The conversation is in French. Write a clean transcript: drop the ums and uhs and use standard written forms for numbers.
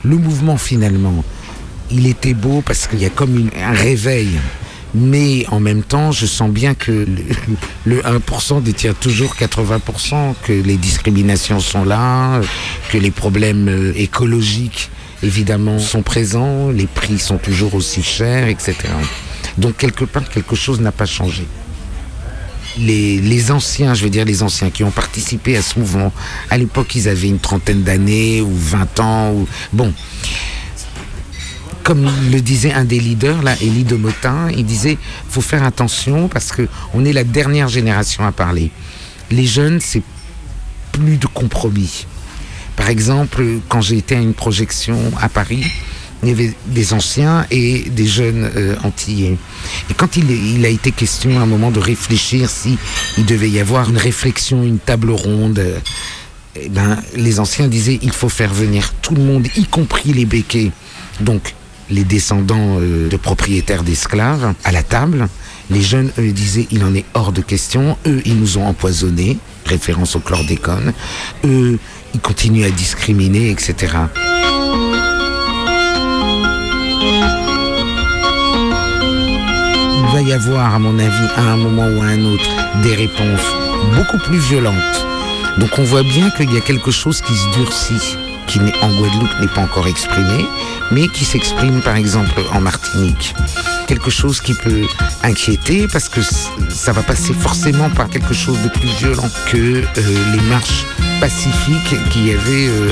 Le mouvement, finalement, il était beau parce qu'il y a comme un réveil. Mais en même temps, je sens bien que le 1% détient toujours 80%, que les discriminations sont là, que les problèmes écologiques, évidemment, sont présents, les prix sont toujours aussi chers, etc. Donc, quelque part, quelque chose n'a pas changé. Les anciens, je veux dire les anciens qui ont participé à ce mouvement, à l'époque, ils avaient une trentaine d'années ou 20 ans. Bon, comme le disait un des leaders, là, Élie de Motin, il disait « faut faire attention parce qu'on est la dernière génération à parler. Les jeunes, c'est plus de compromis. » Par exemple, quand j'ai été à une projection à Paris, il y avait des anciens et des jeunes antillais. Et quand il a été question à un moment de réfléchir si il devait y avoir une réflexion, une table ronde, les anciens disaient il faut faire venir tout le monde, y compris les béquets. Donc, les descendants de propriétaires d'esclaves à la table. Les jeunes, eux, disaient il en est hors de question. Eux, ils nous ont empoisonnés, référence au chlordécone. Eux, ils continuent à discriminer, etc. Il va y avoir, à mon avis, à un moment ou à un autre, des réponses beaucoup plus violentes. Donc on voit bien qu'il y a quelque chose qui se durcit, qui en Guadeloupe n'est pas encore exprimé, mais qui s'exprime par exemple en Martinique. Quelque chose qui peut inquiéter parce que ça va passer forcément par quelque chose de plus violent que les marches pacifiques qu'il y avait